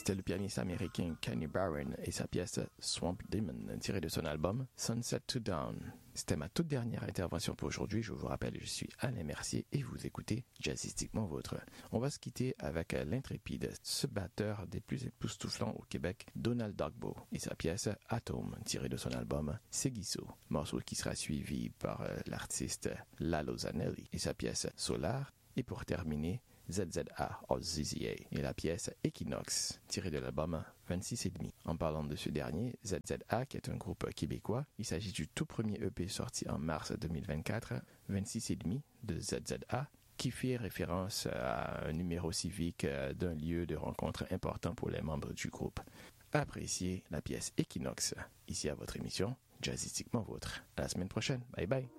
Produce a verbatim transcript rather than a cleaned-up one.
C'était le pianiste américain Kenny Barron et sa pièce Swamp Demon, tirée de son album Sunset to Dawn. C'était ma toute dernière intervention pour aujourd'hui. Je vous rappelle, je suis Alain Mercier et vous écoutez Jazzistiquement Vôtre. On va se quitter avec l'intrépide, ce batteur des plus époustouflants au Québec, Donald Dogbo, et sa pièce Atom, tirée de son album Seguiso, morceau qui sera suivi par l'artiste Lalo Zanelli et sa pièce Solar, et pour terminer, Z Z A of Z Z A et la pièce Equinox, tirée de l'album vingt-six et demi. En parlant de ce dernier, Z Z A, qui est un groupe québécois, il s'agit du tout premier E P sorti en mars deux mille vingt-quatre, vingt-six et demi de Z Z A, qui fait référence à un numéro civique d'un lieu de rencontre important pour les membres du groupe. Appréciez la pièce Equinox, ici à votre émission Jazzistiquement Vôtre. À la semaine prochaine. Bye bye.